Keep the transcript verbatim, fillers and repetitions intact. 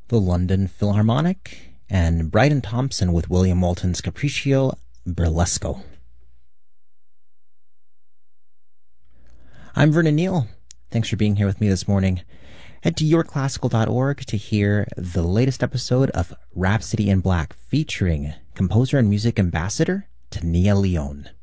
the London Philharmonic, and Bryden Thompson with William Moulton's Capriccio Burlesco. I'm Vernon Neal. Thanks for being here with me this morning. Head to your classical dot org to hear the latest episode of Rhapsody in Black featuring composer and music ambassador Tania Leone.